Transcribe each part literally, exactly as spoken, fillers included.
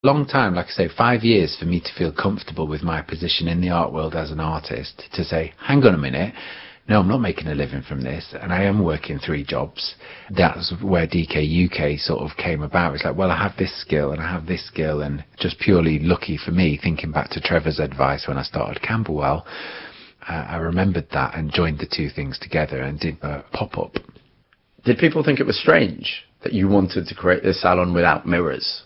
Long time, like I say, five years for me to feel comfortable with my position in the art world as an artist, to say, hang on a minute, no, I'm not making a living from this, and I am working three jobs. That's where D K U K sort of came about. It's like, well, I have this skill and I have this skill, and just purely lucky for me, thinking back to Trevor's advice when I started Camberwell, uh, I remembered that and joined the two things together and did a pop-up. Did people think it was strange that you wanted to create this salon without mirrors?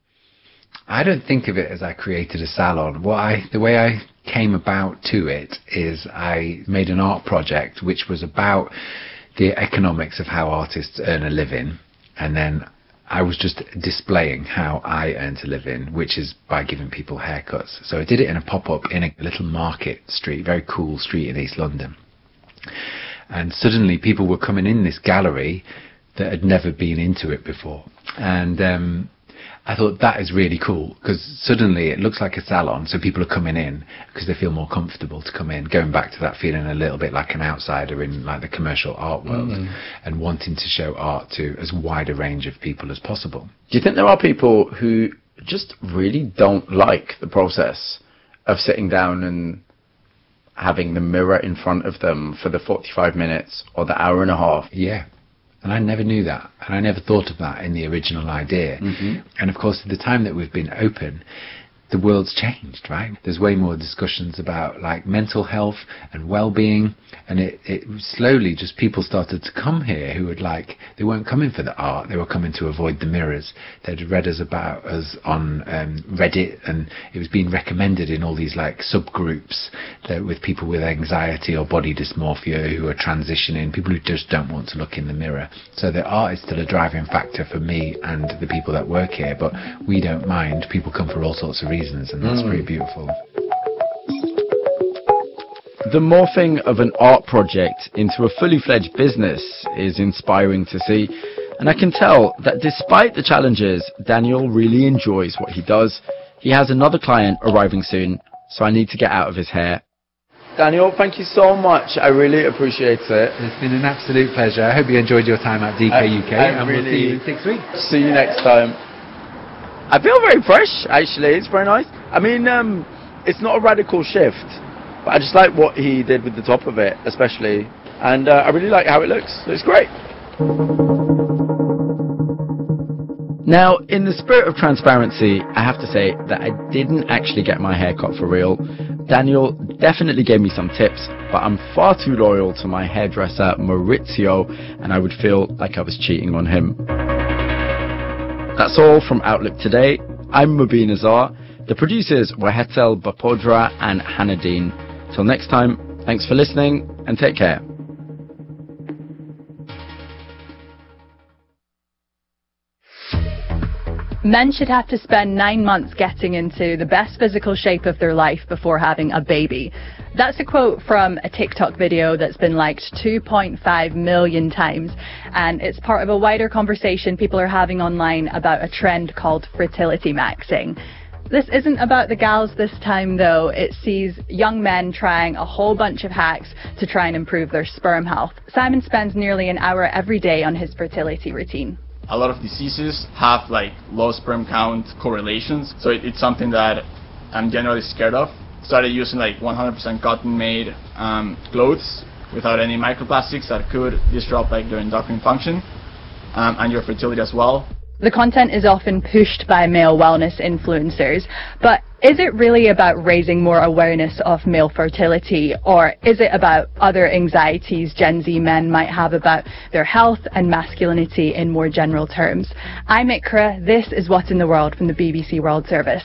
I don't think of it as I created a salon. What I, the way I came about to it is I made an art project which was about the economics of how artists earn a living, and then I was just displaying how I earned a living, which is by giving people haircuts. So I did it in a pop-up in a little market street, very cool street in East London. And suddenly people were coming in this gallery that had never been into it before. And um I thought that is really cool, because suddenly it looks like a salon, so people are coming in because they feel more comfortable to come in, going back to that feeling a little bit like an outsider in like the commercial art world, mm. and wanting to show art to as wide a range of people as possible. Do you think there are people who just really don't like the process of sitting down and having the mirror in front of them for the forty-five minutes or the hour and a half? Yeah. And I never knew that, and I never thought of that in the original idea. Mm-hmm. And of course, at the time that we've been open, the world's changed, right? There's way more discussions about like mental health and well-being, and it, it slowly just people started to come here who would like, they weren't coming for the art, they were coming to avoid the mirrors. They'd read us about us on um, Reddit, and it was being recommended in all these like subgroups that with people with anxiety or body dysmorphia who are transitioning, people who just don't want to look in the mirror. So the art is still a driving factor for me and the people that work here, but we don't mind. People come for all sorts of reasons. Reasons, and that's mm. pretty beautiful. The morphing of an art project into a fully fledged business is inspiring to see, and I can tell that despite the challenges, Daniel really enjoys what he does. He has another client arriving soon, so I need to get out of his hair. Daniel, thank you so much. I really appreciate it. It's been an absolute pleasure. I hope you enjoyed your time at D K U K, I, I and really, we'll see you in six weeks. See you next time. I feel very fresh, actually. It's very nice. I mean, um, it's not a radical shift, but I just like what he did with the top of it, especially. And uh, I really like how it looks. It looks great. Now, in the spirit of transparency, I have to say that I didn't actually get my hair cut for real. Daniel definitely gave me some tips, but I'm far too loyal to my hairdresser, Maurizio, and I would feel like I was cheating on him. That's all from Outlook today. I'm Mubin Azar. The producers were Hetzel Bapodra and Hannah Dean. Till next time, thanks for listening and take care. Men should have to spend nine months getting into the best physical shape of their life before having a baby. That's a quote from a TikTok video that's been liked two point five million times, and it's part of a wider conversation people are having online about a trend called fertility maxing. This isn't about the gals this time though. It sees young men trying a whole bunch of hacks to try and improve their sperm health. Simon spends nearly an hour every day on his fertility routine. A lot of diseases have like low sperm count correlations, so it, it's something that I'm generally scared of. Started using like one hundred percent cotton made um, clothes without any microplastics that could disrupt like your endocrine function um, and your fertility as well. The content is often pushed by male wellness influencers, but is it really about raising more awareness of male fertility, or is it about other anxieties Gen Z men might have about their health and masculinity in more general terms? I'm Ikra. This is What in the World from the B B C World Service.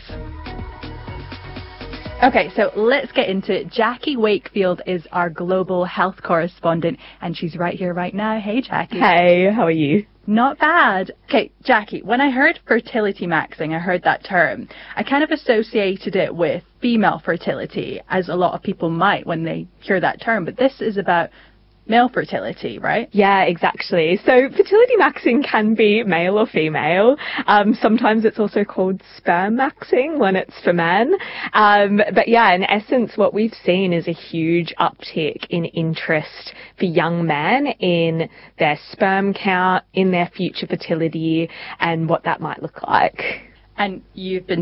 Okay, so let's get into it. Jackie Wakefield is our global health correspondent, and she's right here right now. Hey, Jackie. Hey, how are you? Not bad. Okay, Jackie, when I heard fertility maxing, I heard that term, I kind of associated it with female fertility, as a lot of people might when they hear that term, but this is about male fertility, right? Yeah, exactly. So fertility maxing can be male or female. Um, sometimes it's also called sperm maxing when it's for men. Um, but yeah, in essence, what we've seen is a huge uptick in interest for young men in their sperm count, in their future fertility, and what that might look like. And you've been